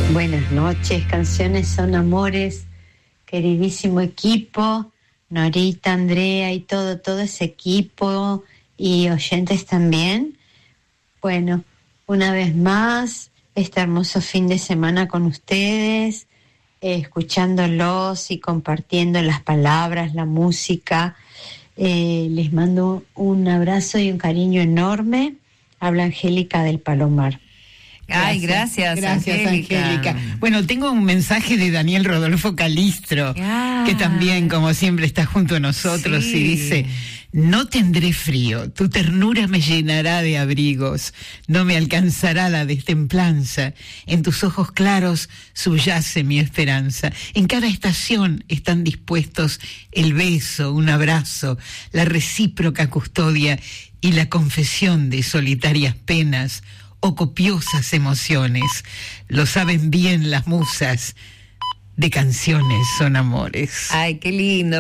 Buenas noches, Canciones son Amores, queridísimo equipo, Norita, Andrea y todo ese equipo y oyentes también. Bueno, una vez más, este hermoso fin de semana con ustedes, escuchándolos y compartiendo las palabras, la música. Les mando un abrazo y un cariño enorme. Habla Angélica del Palomar. Ay, gracias Angélica. Bueno, tengo un mensaje de Daniel Rodolfo Calistro, que también, como siempre, está junto a nosotros, sí. Y dice: no tendré frío, tu ternura me llenará de abrigos, no me alcanzará la destemplanza, en tus ojos claros subyace mi esperanza, en cada estación están dispuestos el beso, un abrazo, la recíproca custodia y la confesión de solitarias penas o copiosas emociones. Lo saben bien las musas, de Canciones son Amores. Ay, qué lindo.